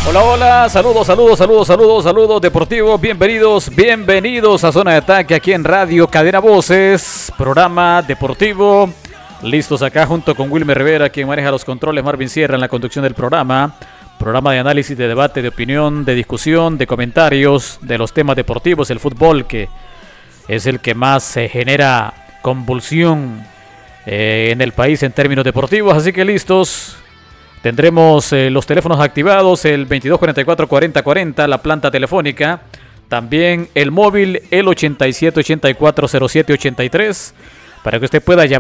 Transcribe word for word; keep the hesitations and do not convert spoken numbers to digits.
Hola, hola, saludos, saludos, saludos, saludos, saludos deportivos, bienvenidos, bienvenidos a Zona de Ataque aquí en Radio Cadena Voces, programa deportivo, listos acá junto con Wilmer Rivera, quien maneja los controles, Marvin Sierra en la conducción del programa, programa de análisis, de debate, de opinión, de discusión, de comentarios, de los temas deportivos, el fútbol que es el que más se genera convulsión eh, en el país en términos deportivos, así que listos. Tendremos eh, los teléfonos activados, el veintidós cuarenta y cuatro cuarenta cuarenta, la planta telefónica. También el móvil, el ochenta y siete ochenta y cuatro cero siete ochenta y tres, para que usted pueda llamar.